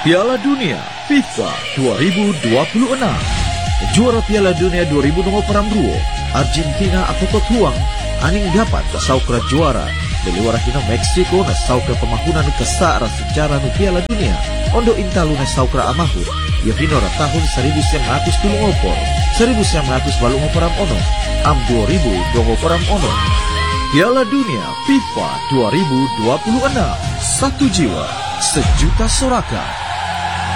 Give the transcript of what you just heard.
Piala Dunia FIFA 2026. Juara Piala Dunia 2022 Argentina atau Huang aning dapat saukra juara beliwara hina Meksiko na saukra pemahunan kesara sejarah nu Piala Dunia ondo intalu na saukra amahu ya hinora tahun 1930 1940 ono am 2020 ono. Piala Dunia FIFA 2026, satu jiwa, sejuta sorakan.